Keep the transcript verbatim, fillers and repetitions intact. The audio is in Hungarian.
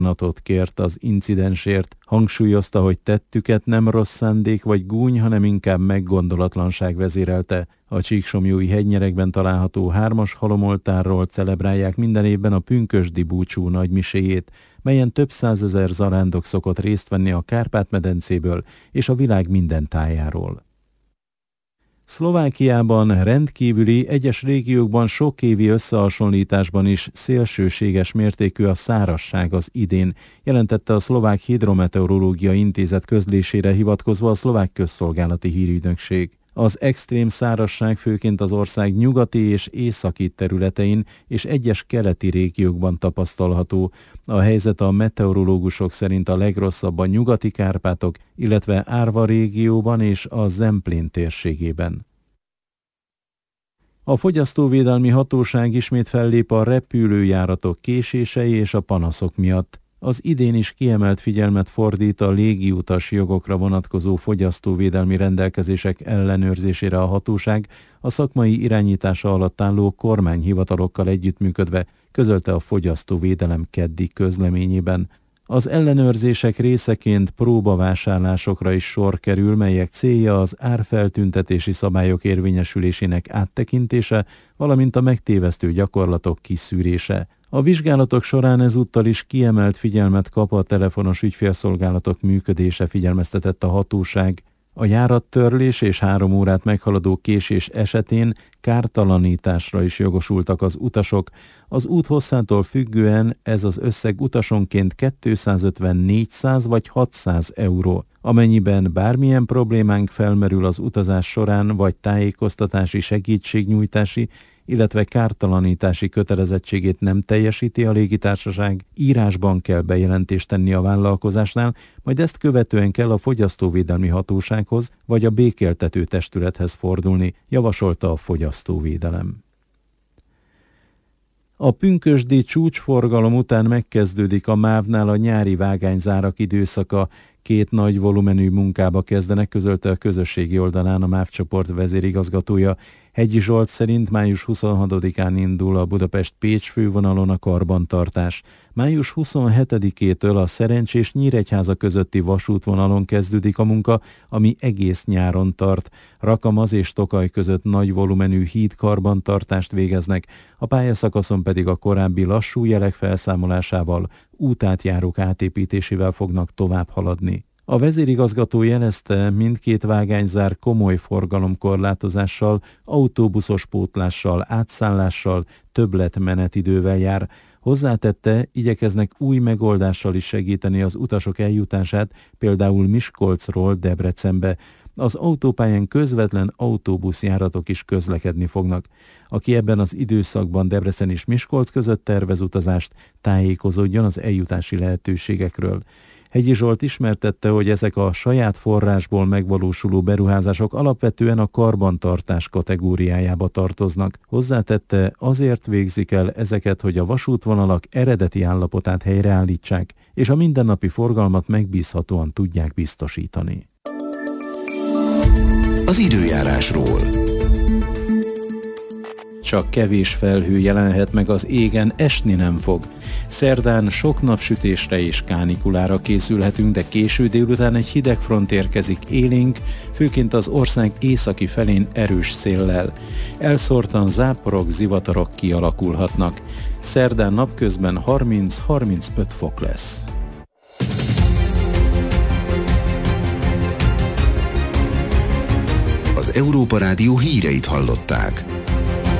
bocsánatot kért az incidensért, hangsúlyozta, hogy tettüket nem rossz szándék vagy gúny, hanem inkább meggondolatlanság vezérelte. A Csíksomlyói hegynyerekben található hármas halomoltárról celebrálják minden évben a pünkösdi búcsú nagymiséjét, melyen több százezer zarándok szokott részt venni a Kárpát-medencéből és a világ minden tájáról. Szlovákiában rendkívüli, egyes régiókban sokévi összehasonlításban is szélsőséges mértékű a szárazság az idén, jelentette a Szlovák Hidrometeorológiai Intézet közlésére hivatkozva a Szlovák Közszolgálati Hírügynökség. Az extrém szárazság főként az ország nyugati és északi területein és egyes keleti régiókban tapasztalható. A helyzet a meteorológusok szerint a legrosszabb a nyugati Kárpátok, illetve Árva régióban és a Zemplén térségében. A Fogyasztóvédelmi Hatóság ismét fellép a repülőjáratok késései és a panaszok miatt. Az idén is kiemelt figyelmet fordít a légiutas jogokra vonatkozó fogyasztóvédelmi rendelkezések ellenőrzésére a hatóság, a szakmai irányítása alatt álló kormányhivatalokkal együttműködve, közölte a Fogyasztóvédelem keddi közleményében. Az ellenőrzések részeként próbavásárlásokra is sor kerül, melyek célja az árfeltüntetési szabályok érvényesülésének áttekintése, valamint a megtévesztő gyakorlatok kiszűrése. A vizsgálatok során ezúttal is kiemelt figyelmet kap a telefonos ügyfélszolgálatok működése, figyelmeztetett a hatóság. A járattörlés és három órát meghaladó késés esetén kártalanításra is jogosultak az utasok. Az út hosszától függően ez az összeg utasonként kétszázötven-négyszáz vagy hatszáz euró. Amennyiben bármilyen problémánk felmerül az utazás során, vagy tájékoztatási, segítségnyújtási, illetve kártalanítási kötelezettségét nem teljesíti a légitársaság, írásban kell bejelentést tenni a vállalkozásnál, majd ezt követően kell a Fogyasztóvédelmi Hatósághoz vagy a békéltető testülethez fordulni, javasolta a Fogyasztóvédelem. A pünkösdi csúcsforgalom után megkezdődik a mávnál a nyári vágányzárak időszaka. Két nagy volumenű munkába kezdenek, közölte a közösségi oldalán a MÁV csoport vezérigazgatója. Hegyi Zsolt szerint május huszonhatodikán indul a Budapest-Pécs fővonalon a karbantartás. május huszonhetedikétől a Szerencsés Nyíregyháza közötti vasútvonalon kezdődik a munka, ami egész nyáron tart. Rakamaz és Tokaj között nagy volumenű híd karbantartást végeznek, a pályaszakaszon pedig a korábbi lassú jelek felszámolásával, útátjárók átépítésével fognak tovább haladni. A vezérigazgató jelezte, mindkét vágányzár komoly forgalomkorlátozással, autóbuszos pótlással, átszállással, többletmenetidővel jár. Hozzátette, igyekeznek új megoldással is segíteni az utasok eljutását, például Miskolcról Debrecenbe. Az autópályán közvetlen autóbuszjáratok is közlekedni fognak. Aki ebben az időszakban Debrecen és Miskolc között tervez utazást, tájékozódjon az eljutási lehetőségekről. Hegyi Zsolt ismertette, hogy ezek a saját forrásból megvalósuló beruházások alapvetően a karbantartás kategóriájába tartoznak. Hozzátette, azért végzik el ezeket, hogy a vasútvonalak eredeti állapotát helyreállítsák, és a mindennapi forgalmat megbízhatóan tudják biztosítani. Az időjárásról. Csak kevés felhő jelenhet meg az égen, esni nem fog. Szerdán sok napsütésre és kánikulára készülhetünk, de késő délután egy hideg front érkezik élénk, főként az ország északi felén erős széllel. Elszórtan záporok, zivatarok kialakulhatnak. Szerdán napközben harminc-harmincöt fok lesz. Az Európa Rádió híreit hallották.